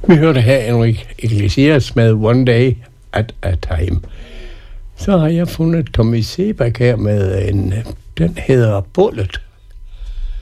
Vi hørte her Enrique Iglesias med One Day at a Time. Så har jeg fundet Tommy Sebak her med den hedder Bullet.